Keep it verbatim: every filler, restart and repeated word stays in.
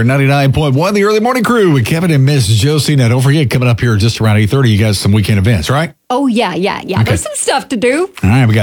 are ninety-nine point one, the early morning crew with Kevin and Miss Josie. Now, don't forget, coming up here just around eight thirty, you guys some weekend events, right? Oh, yeah, yeah, yeah. Okay. There's some stuff to do. All right, we got